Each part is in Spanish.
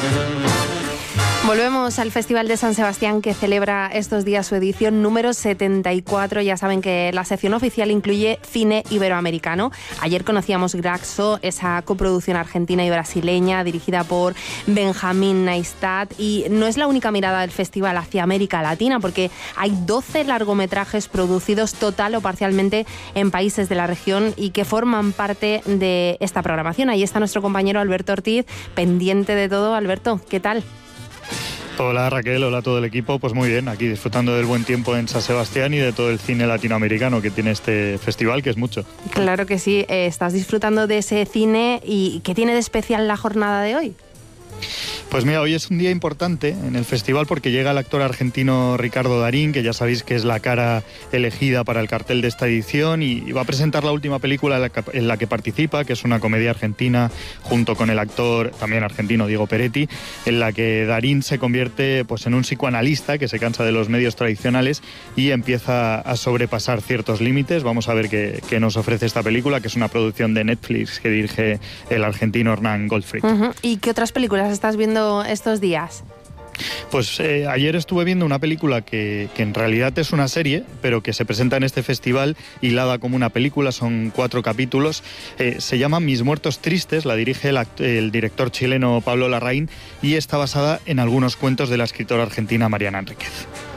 Volvemos al Festival de San Sebastián, que celebra estos días su edición número 74. Ya saben que la sección oficial incluye cine iberoamericano. Ayer conocíamos Graxo, esa coproducción argentina y brasileña dirigida por Benjamín Neistat. Y no es la única mirada del festival hacia América Latina, porque hay 12 largometrajes producidos total o parcialmente en países de la región y que forman parte de esta programación. Ahí está nuestro compañero Alberto Ortiz, pendiente de todo. Alberto, ¿qué tal? Hola Raquel, hola a todo el equipo. Pues muy bien, aquí disfrutando del buen tiempo en San Sebastián y de todo el cine latinoamericano que tiene este festival, que es mucho. Claro que sí, estás disfrutando de ese cine. ¿Y qué tiene de especial la jornada de hoy? Pues mira, hoy es un día importante en el festival porque llega el actor argentino Ricardo Darín, que ya sabéis que es la cara elegida para el cartel de esta edición, y va a presentar la última película en la que participa, que es una comedia argentina, junto con el actor también argentino Diego Peretti, en la que Darín se convierte pues en un psicoanalista que se cansa de los medios tradicionales y empieza a sobrepasar ciertos límites. Vamos a ver qué nos ofrece esta película, que es una producción de Netflix que dirige el argentino Hernán Goldfried. ¿Y qué otras películas estás viendo estos días? Pues ayer estuve viendo una película que en realidad es una serie, pero que se presenta en este festival hilada como una película, son 4 capítulos. Se llama Mis muertos tristes, la dirige el director chileno Pablo Larraín y está basada en algunos cuentos de la escritora argentina Mariana Enríquez.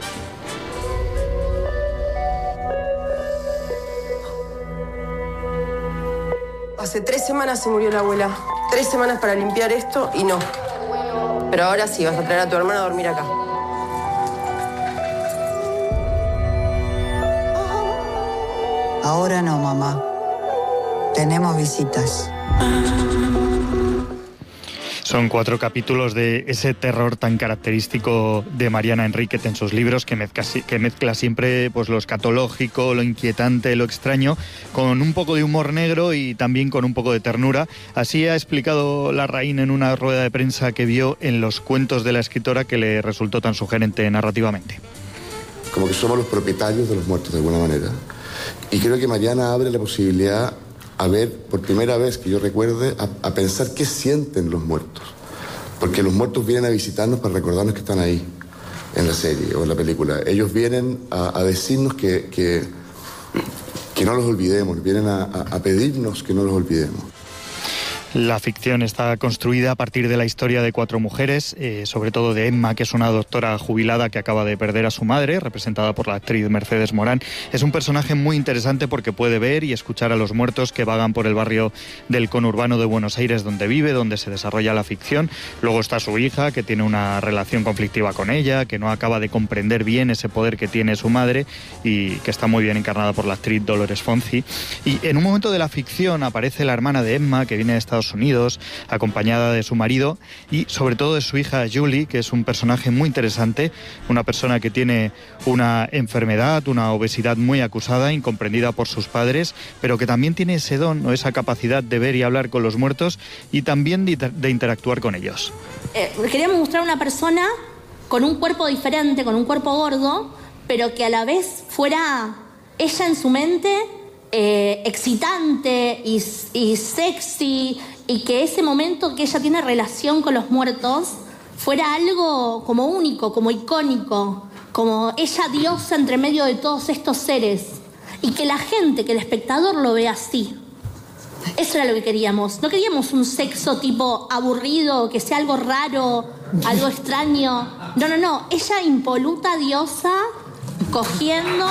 Hace 3 semanas se murió la abuela. 3 semanas para limpiar esto y no. Pero ahora sí, vas a traer a tu hermana a dormir acá. Ahora no, mamá. Tenemos visitas. Son 4 capítulos de ese terror tan característico de Mariana Enríquez en sus libros, que mezcla siempre pues, lo escatológico, lo inquietante, lo extraño, con un poco de humor negro y también con un poco de ternura. Así ha explicado Larraín en una rueda de prensa que vio en los cuentos de la escritora, que le resultó tan sugerente narrativamente. Como que somos los propietarios de los muertos de alguna manera. Y creo que Mariana abre la posibilidad a ver, por primera vez que yo recuerde, a pensar qué sienten los muertos. Porque los muertos vienen a visitarnos para recordarnos que están ahí, en la serie o en la película. Ellos vienen a decirnos que no los olvidemos, vienen a pedirnos que no los olvidemos. La ficción está construida a partir de la historia de 4 mujeres, sobre todo de Emma, que es una doctora jubilada que acaba de perder a su madre, representada por la actriz Mercedes Morán. Es un personaje muy interesante porque puede ver y escuchar a los muertos que vagan por el barrio del conurbano de Buenos Aires donde vive, donde se desarrolla la ficción. Luego está su hija, que tiene una relación conflictiva con ella, que no acaba de comprender bien ese poder que tiene su madre y que está muy bien encarnada por la actriz Dolores Fonzi. Y en un momento de la ficción aparece la hermana de Emma, que viene de Estados Unidos, acompañada de su marido y sobre todo de su hija Julie, que es un personaje muy interesante, una persona que tiene una enfermedad, una obesidad muy acusada, incomprendida por sus padres, pero que también tiene ese don o esa capacidad de ver y hablar con los muertos y también de interactuar con ellos. Queríamos mostrar una persona con un cuerpo diferente, con un cuerpo gordo, pero que a la vez fuera ella en su mente excitante y sexy, y que ese momento que ella tiene relación con los muertos fuera algo como único, como icónico, como ella diosa entre medio de todos estos seres, y que la gente, que el espectador lo vea así. Eso era lo que queríamos. No queríamos un sexo tipo aburrido, que sea algo raro, algo extraño. No. Ella impoluta diosa, cogiendo.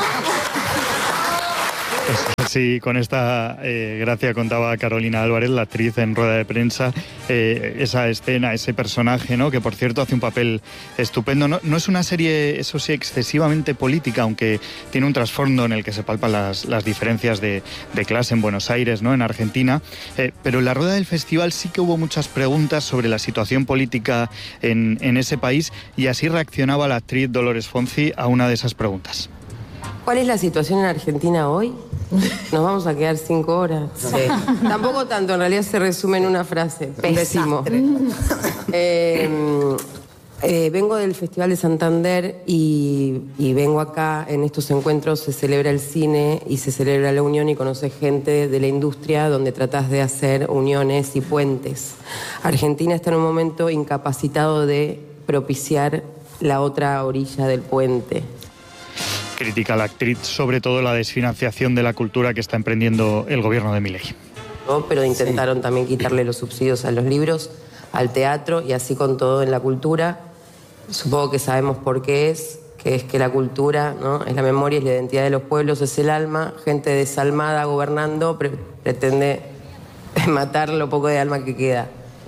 Sí, con esta gracia contaba Carolina Álvarez, la actriz, en rueda de prensa, esa escena, ese personaje, ¿no? Que por cierto hace un papel estupendo. No es una serie, eso sí, excesivamente política, aunque tiene un trasfondo en el que se palpan las diferencias de clase en Buenos Aires, ¿no? En Argentina. Pero en la rueda del festival sí que hubo muchas preguntas sobre la situación política en ese país, y así reaccionaba la actriz Dolores Fonzi a una de esas preguntas. ¿Cuál es la situación en Argentina hoy? Nos vamos a quedar 5 horas. Sí. Tampoco tanto, en realidad se resume en una frase. Decimos. Vengo del Festival de Santander y vengo acá, en estos encuentros se celebra el cine y se celebra la unión y conoces gente de la industria donde tratás de hacer uniones y puentes. Argentina está en un momento incapacitado de propiciar la otra orilla del puente. Critica la actriz sobre todo la desfinanciación de la cultura que está emprendiendo el gobierno de Milei. ¿No? Pero intentaron también quitarle los subsidios a los libros, al teatro y así con todo en la cultura. Supongo que sabemos por qué que es que la cultura, ¿no? Es la memoria, es la identidad de los pueblos, es el alma. Gente desalmada gobernando pretende matar lo poco de alma que queda.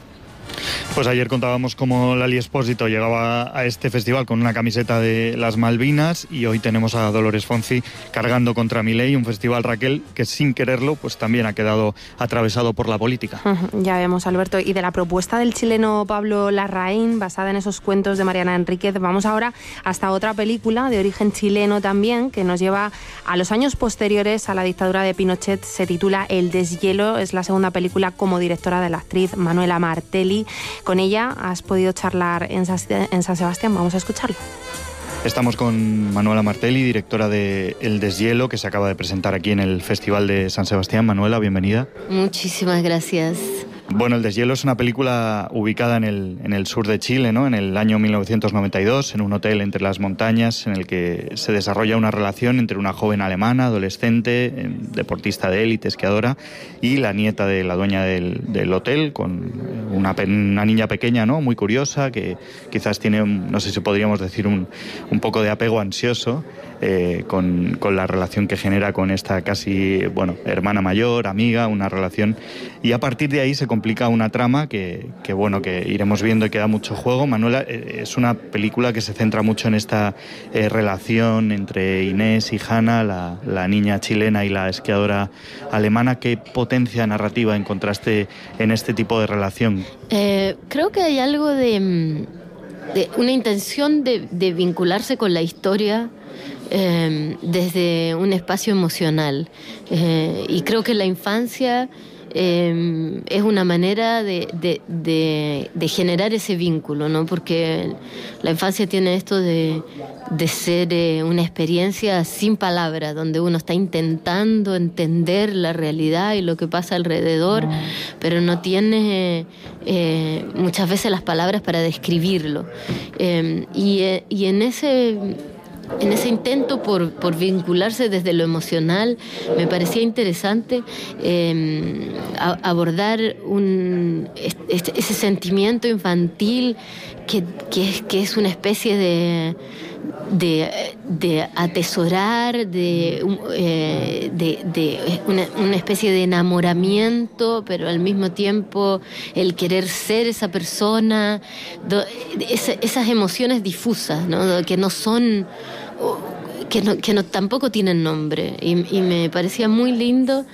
Pues ayer contábamos cómo Lali Espósito llegaba a este festival con una camiseta de las Malvinas y hoy tenemos a Dolores Fonzi cargando contra Milei, un festival, Raquel, que sin quererlo pues también ha quedado atravesado por la política. Ya vemos, Alberto. Y de la propuesta del chileno Pablo Larraín, basada en esos cuentos de Mariana Enríquez, vamos ahora hasta otra película de origen chileno también, que nos lleva a los años posteriores a la dictadura de Pinochet. Se titula El deshielo, es la segunda película como directora de la actriz Manuela Martelli. Con ella has podido charlar en San Sebastián, vamos a escucharlo. Estamos con Manuela Martelli, directora de El deshielo, que se acaba de presentar aquí en el Festival de San Sebastián. Manuela, bienvenida. Muchísimas gracias. Bueno, El deshielo es una película ubicada en el sur de Chile, ¿no? En el año 1992, en un hotel entre las montañas, en el que se desarrolla una relación entre una joven alemana, adolescente, deportista de élite, esquiadora, y la nieta de la dueña del hotel, con una niña pequeña, ¿no? Muy curiosa, que quizás tiene, no sé si podríamos decir, un poco de apego ansioso con la relación que genera con esta casi, hermana mayor, amiga, una relación. Y a partir de ahí se complica una trama que iremos viendo y que da mucho juego. Manuela, es una película que se centra mucho en esta relación entre Inés y Hanna, la niña chilena y la esquiadora alemana. ¿Qué potencia narrativa encontraste en este tipo de relación? Creo que hay algo de una intención de vincularse con la historia desde un espacio emocional. Y creo que la infancia es una manera de generar ese vínculo, ¿no? Porque la infancia tiene esto de ser una experiencia sin palabras, donde uno está intentando entender la realidad y lo que pasa alrededor, pero no tiene muchas veces las palabras para describirlo. Y en ese intento por vincularse desde lo emocional, me parecía interesante abordar ese sentimiento infantil que es una especie de atesorar, de una especie de enamoramiento, pero al mismo tiempo el querer ser esa persona, esas emociones difusas, ¿no? Que no son, que no tampoco tienen nombre, y me parecía muy lindo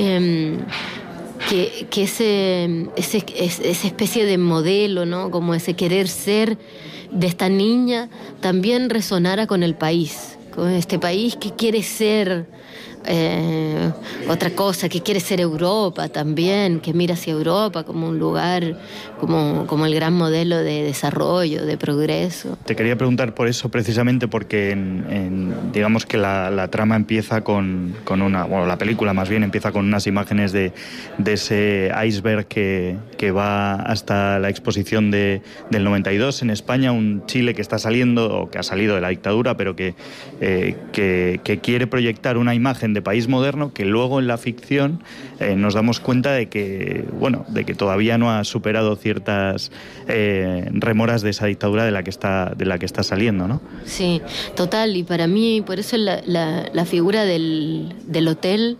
que esa especie de modelo, ¿no? Como ese querer ser de esta niña también resonara con el país, con este país que quiere ser otra cosa, que quiere ser Europa también, que mira hacia Europa como un lugar, como el gran modelo de desarrollo, de progreso. Te quería preguntar por eso precisamente, porque digamos que la trama empieza con la película más bien empieza con unas imágenes de ese iceberg que va hasta la exposición del 92 en España, un Chile que está saliendo, o que ha salido de la dictadura, pero que quiere proyectar una imagen de país moderno, que luego en la ficción nos damos cuenta de que todavía no ha superado ciertas remoras de esa dictadura de la que está saliendo, ¿no? Sí, total, y para mí por eso la figura del hotel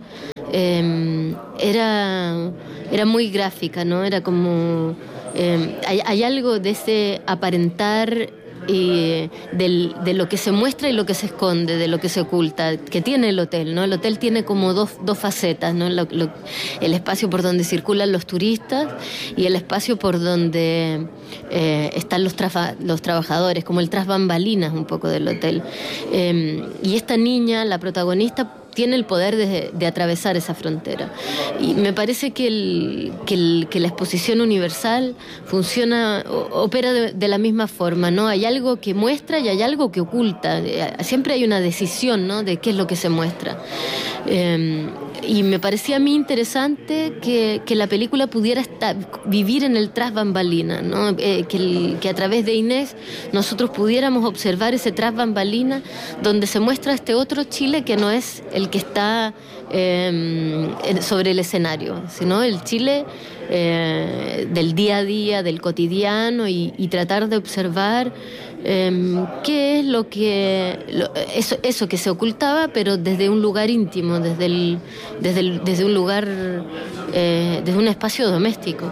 era muy gráfica, ¿no? Era como hay algo de ese aparentar de lo que se muestra y lo que se esconde, de lo que se oculta, que tiene el hotel, ¿no? El hotel tiene como dos facetas, ¿no? El espacio por donde circulan los turistas y el espacio por donde están los trabajadores, como el tras bambalinas un poco del hotel. Y esta niña, la protagonista, tiene el poder de atravesar esa frontera. Y me parece que la exposición universal opera de la misma forma, ¿no? Hay algo que muestra y hay algo que oculta. Siempre hay una decisión, ¿no?, de qué es lo que se muestra. Y me parecía a mí interesante que la película pudiera vivir en el tras bambalina, ¿no? Que a través de Inés nosotros pudiéramos observar ese tras bambalina donde se muestra este otro Chile que no es el que está sobre el escenario, sino el Chile del día a día, del cotidiano, y tratar de observar qué es eso que se ocultaba, pero desde un lugar íntimo, desde un lugar, desde un espacio doméstico.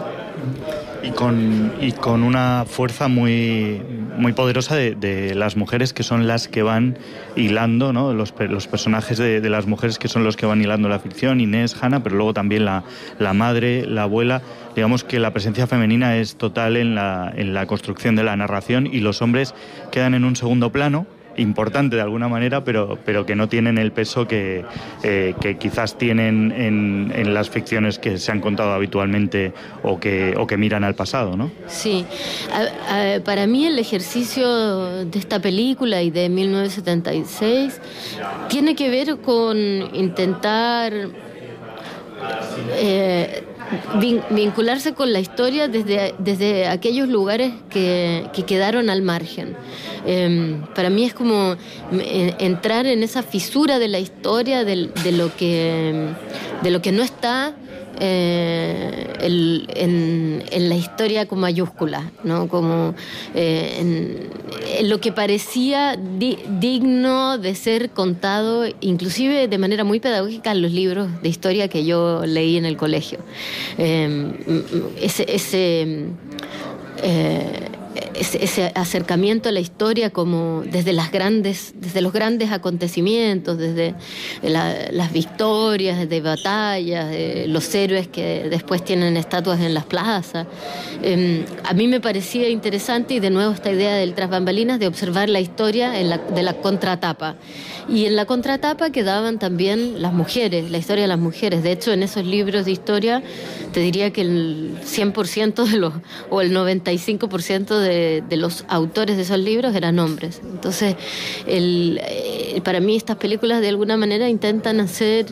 Y con una fuerza muy, muy poderosa de las mujeres, que son las que van hilando, ¿no? Los personajes de las mujeres, que son los que van hilando la ficción, Inés, Hanna, pero luego también la madre, la abuela. Digamos que la presencia femenina es total en la construcción de la narración, y los hombres quedan en un segundo plano, importante de alguna manera, pero que no tienen el peso que quizás tienen en las ficciones que se han contado habitualmente o que miran al pasado, ¿no? Sí. Para mí el ejercicio de esta película y de 1976 tiene que ver con intentar vincularse con la historia desde aquellos lugares que quedaron al margen. Para mí es como entrar en esa fisura de la historia, de lo que no está en la historia con mayúsculas, ¿no? Como en lo que parecía digno de ser contado, inclusive de manera muy pedagógica, en los libros de historia que yo leí en el colegio. Ese acercamiento a la historia como desde los grandes acontecimientos, desde las victorias de batallas, los héroes que después tienen estatuas en las plazas. A mí me parecía interesante, y de nuevo esta idea del tras bambalinas, de observar la historia de la contratapa. Y en la contratapa quedaban también las mujeres, la historia de las mujeres. De hecho, en esos libros de historia, te diría que el 100% o el 95% de los autores de esos libros eran hombres. Entonces, para mí estas películas de alguna manera intentan hacer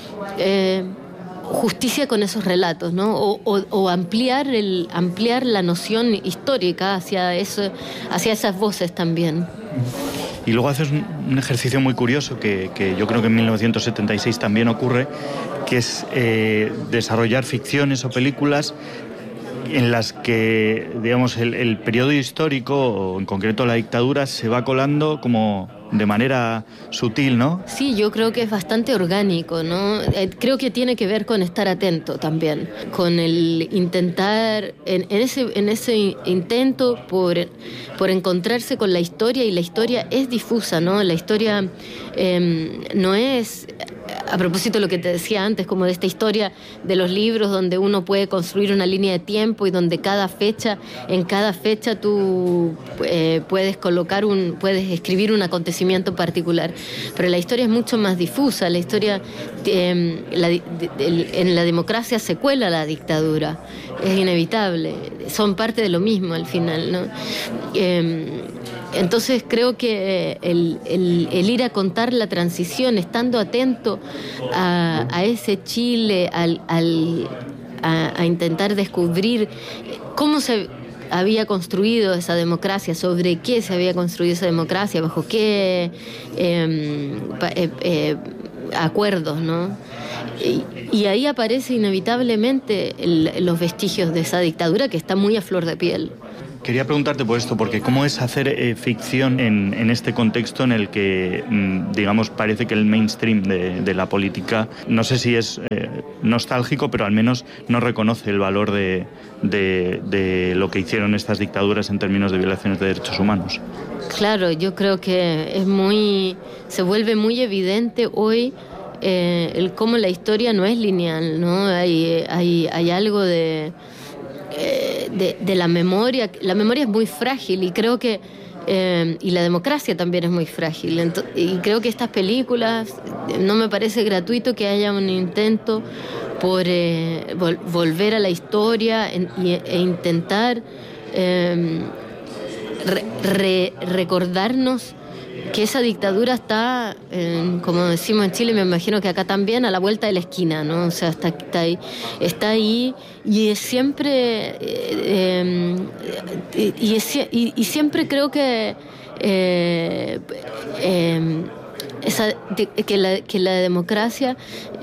justicia con esos relatos, ¿no? O ampliar la noción histórica hacia esas voces también. Y luego haces un ejercicio muy curioso que yo creo que en 1976 también ocurre, que es desarrollar ficciones o películas en las que, digamos, el periodo histórico, o en concreto la dictadura, se va colando como de manera sutil, ¿no? Sí, yo creo que es bastante orgánico, ¿no? Creo que tiene que ver con estar atento también, con el intentar, en ese intento por encontrarse con la historia, y la historia es difusa, ¿no? La historia no es, a propósito de lo que te decía antes, como de esta historia de los libros donde uno puede construir una línea de tiempo y donde en cada fecha tú puedes escribir un acontecimiento particular, pero la historia es mucho más difusa. La historia en la democracia se cuela la dictadura, es inevitable, son parte de lo mismo al final, ¿no? Entonces creo que el ir a contar la transición, estando atento a ese Chile, a intentar descubrir cómo se había construido esa democracia, sobre qué se había construido esa democracia, bajo qué acuerdos, ¿no? Y ahí aparece inevitablemente los vestigios de esa dictadura que está muy a flor de piel. Quería preguntarte por esto, porque ¿cómo es hacer ficción en este contexto en el que, digamos, parece que el mainstream de la política, no sé si es nostálgico, pero al menos no reconoce el valor de lo que hicieron estas dictaduras en términos de violaciones de derechos humanos? Claro, yo creo que se vuelve muy evidente hoy cómo la historia no es lineal, ¿no? Hay algo de la memoria. La memoria es muy frágil, y creo que y la democracia también es muy frágil. Y creo que estas películas, no me parece gratuito que haya un intento por volver a la historia e intentar recordarnos que esa dictadura está, como decimos en Chile, me imagino que acá también, a la vuelta de la esquina, ¿no? O sea, está ahí y es siempre y siempre creo que que la democracia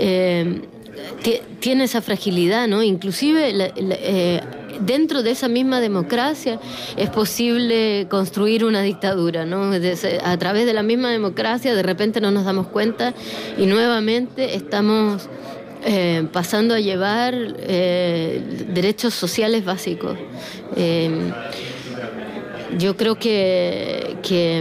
tiene esa fragilidad, ¿no? Inclusive dentro de esa misma democracia es posible construir una dictadura, ¿no? A través de la misma democracia de repente no nos damos cuenta y nuevamente estamos pasando a llevar derechos sociales básicos. Yo creo que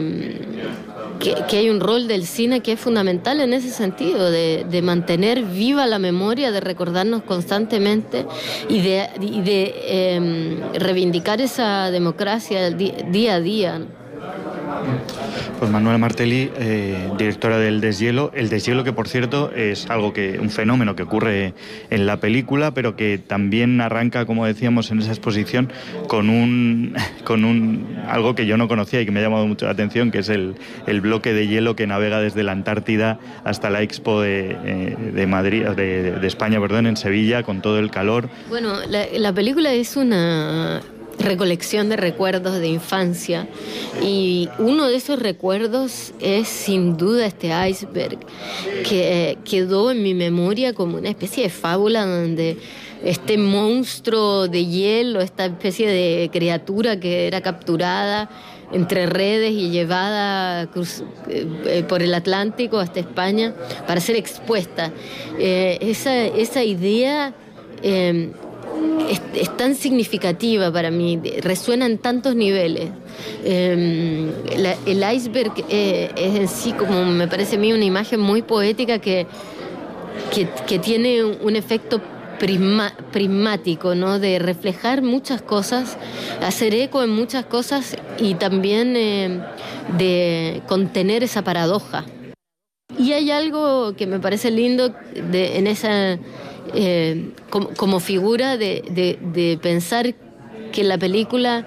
hay un rol del cine que es fundamental en ese sentido, de mantener viva la memoria, de recordarnos constantemente y de reivindicar esa democracia día a día. Pues Manuela Martelli, directora del Deshielo. El deshielo, que por cierto es un fenómeno que ocurre en la película, pero que también arranca, como decíamos en esa exposición, con algo que yo no conocía y que me ha llamado mucho la atención, que es el bloque de hielo que navega desde la Antártida hasta la Expo de Madrid, de España, perdón, en Sevilla, con todo el calor. Bueno, la película es una recolección de recuerdos de infancia y uno de esos recuerdos es sin duda este iceberg que quedó en mi memoria como una especie de fábula donde este monstruo de hielo, esta especie de criatura que era capturada entre redes y llevada por el Atlántico hasta España para ser expuesta. Esa idea es tan significativa para mí, resuena en tantos niveles. El iceberg es en sí, como me parece a mí, una imagen muy poética que tiene un efecto prismático, ¿no? De reflejar muchas cosas, hacer eco en muchas cosas y también de contener esa paradoja. Y hay algo que me parece lindo en esa como figura de pensar que la película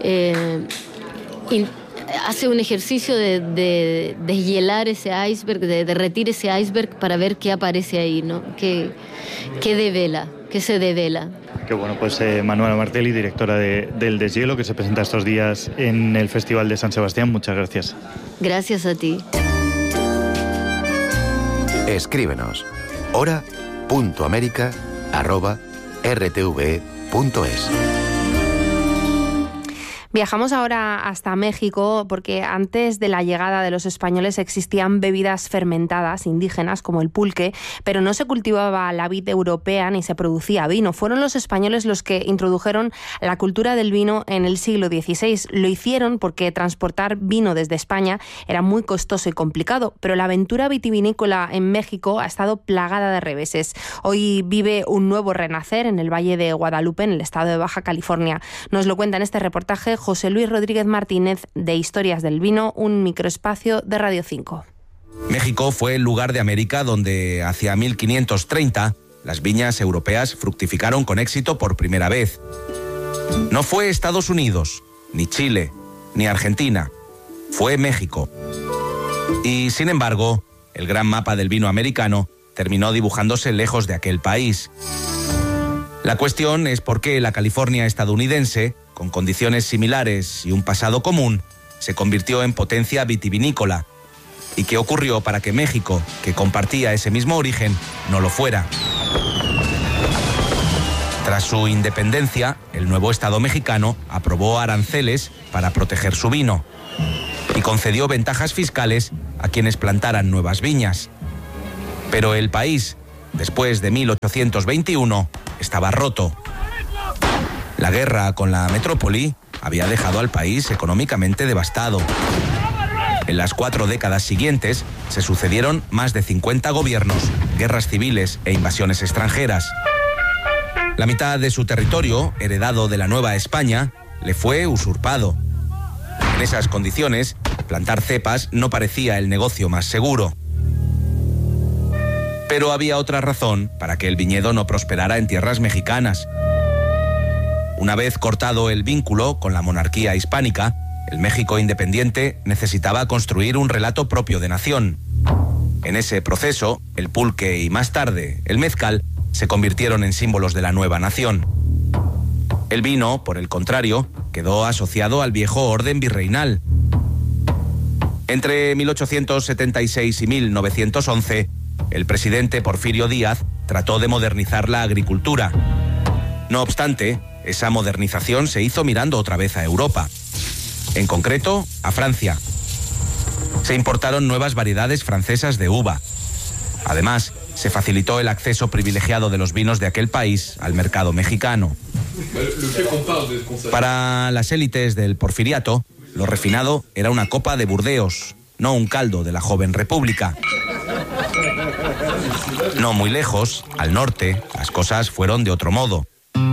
hace un ejercicio de deshielar ese iceberg, de derretir ese iceberg para ver qué aparece ahí, ¿no? Qué devela, qué se devela. Qué bueno, pues Manuela Martelli, directora del Deshielo, que se presenta estos días en el Festival de San Sebastián. Muchas gracias. Gracias a ti. Escríbenos hora.america@rtve.es. Viajamos ahora hasta México porque antes de la llegada de los españoles existían bebidas fermentadas indígenas como el pulque, pero no se cultivaba la vid europea ni se producía vino. Fueron los españoles los que introdujeron la cultura del vino en el siglo XVI. Lo hicieron porque transportar vino desde España era muy costoso y complicado, pero la aventura vitivinícola en México ha estado plagada de reveses. Hoy vive un nuevo renacer en el Valle de Guadalupe, en el estado de Baja California. Nos lo cuenta en este reportaje José Luis Rodríguez Martínez, de Historias del Vino, un microespacio de Radio 5. México fue el lugar de América donde hacia 1530 las viñas europeas fructificaron con éxito por primera vez. No fue Estados Unidos, ni Chile, ni Argentina, fue México. Y sin embargo, el gran mapa del vino americano terminó dibujándose lejos de aquel país. La cuestión es por qué la California estadounidense, con condiciones similares y un pasado común, se convirtió en potencia vitivinícola. ¿Y qué ocurrió para que México, que compartía ese mismo origen, no lo fuera? Tras su independencia, el nuevo Estado mexicano aprobó aranceles para proteger su vino y concedió ventajas fiscales a quienes plantaran nuevas viñas. Pero el país, después de 1821, estaba roto. La guerra con la metrópoli había dejado al país económicamente devastado. En las 4 décadas siguientes se sucedieron más de 50 gobiernos, guerras civiles e invasiones extranjeras. La mitad de su territorio, heredado de la Nueva España, le fue usurpado. En esas condiciones, plantar cepas no parecía el negocio más seguro. Pero había otra razón para que el viñedo no prosperara en tierras mexicanas. Una vez cortado el vínculo con la monarquía hispánica, el México independiente necesitaba construir un relato propio de nación. En ese proceso, el pulque y más tarde el mezcal se convirtieron en símbolos de la nueva nación. El vino, por el contrario, quedó asociado al viejo orden virreinal. Entre 1876 y 1911, el presidente Porfirio Díaz trató de modernizar la agricultura. No obstante, esa modernización se hizo mirando otra vez a Europa, en concreto a Francia. Se importaron nuevas variedades francesas de uva. Además, se facilitó el acceso privilegiado de los vinos de aquel país al mercado mexicano. Para las élites del porfiriato, lo refinado era una copa de Burdeos, no un caldo de la joven república. No muy lejos, al norte, las cosas fueron de otro modo.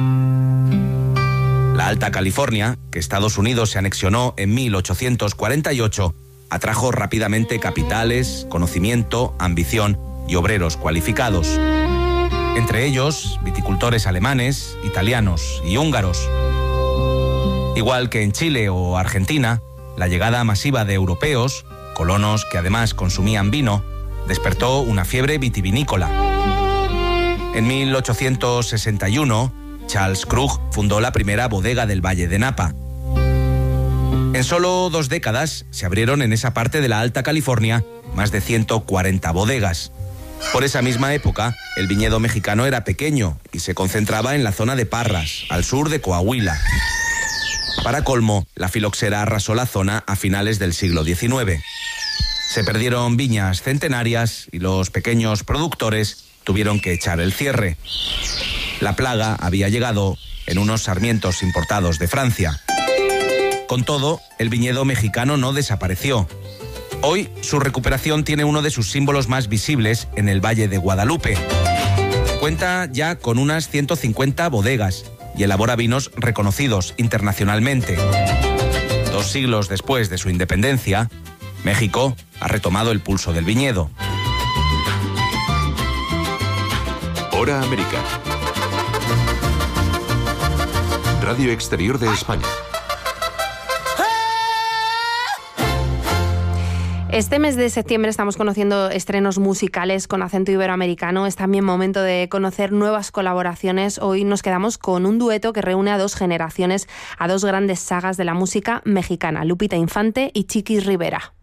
La Alta California, que Estados Unidos se anexionó en 1848, atrajo rápidamente capitales, conocimiento, ambición y obreros cualificados. Entre ellos, viticultores alemanes, italianos y húngaros. Igual que en Chile o Argentina, la llegada masiva de europeos, colonos que además consumían vino, despertó una fiebre vitivinícola. En 1861, Charles Krug fundó la primera bodega del Valle de Napa. En solo 2 décadas se abrieron en esa parte de la Alta California más de 140 bodegas. Por esa misma época, el viñedo mexicano era pequeño y se concentraba en la zona de Parras, al sur de Coahuila. Para colmo, la filoxera arrasó la zona a finales del siglo XIX. Se perdieron viñas centenarias y los pequeños productores tuvieron que echar el cierre. La plaga había llegado en unos sarmientos importados de Francia. Con todo, el viñedo mexicano no desapareció. Hoy, su recuperación tiene uno de sus símbolos más visibles en el Valle de Guadalupe. Cuenta ya con unas 150 bodegas y elabora vinos reconocidos internacionalmente. 2 siglos después de su independencia, México ha retomado el pulso del viñedo. Hora América. Radio Exterior de España. Este mes de septiembre estamos conociendo estrenos musicales con acento iberoamericano. Es también momento de conocer nuevas colaboraciones. Hoy nos quedamos con un dueto que reúne a 2 generaciones, a 2 grandes sagas de la música mexicana, Lupita Infante y Chiquis Rivera.